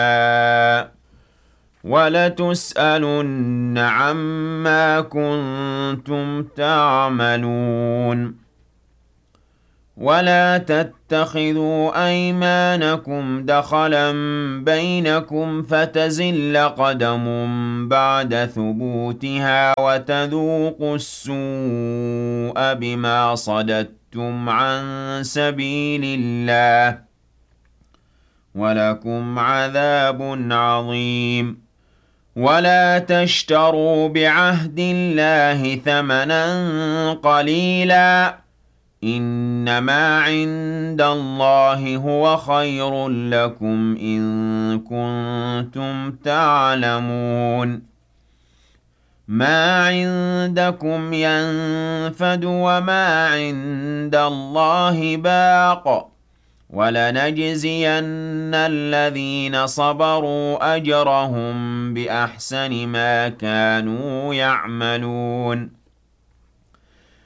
وَلَتُسْأَلُنَّ عَمَّا كُنتُمْ تَعْمَلُونَ وَلَا تَتَّخِذُوا أَيْمَانَكُمْ دَخَلًا بَيْنَكُمْ فَتَزِلَّ قَدَمٌ بَعْدَ ثُبُوتِهَا وَتَذُوقُوا السُّوءَ بِمَا صَدَدتُّمْ عَن سَبِيلِ اللَّهِ وَلَكُمْ عَذَابٌ عَظِيمٌ وَلَا تَشْتَرُوا بِعَهْدِ اللَّهِ ثَمَنًا قَلِيلًا إِنَّمَا عِندَ اللَّهِ هُوَ خَيْرٌ لَّكُمْ إِن كُنتُمْ تَعْلَمُونَ مَا عِندَكُمْ يَنفَدُ وَمَا عِندَ اللَّهِ بَاقٍ وَلَنَجْزِيَنَّ الَّذِينَ صَبَرُوا أَجْرَهُم بِأَحْسَنِ مَا كَانُوا يَعْمَلُونَ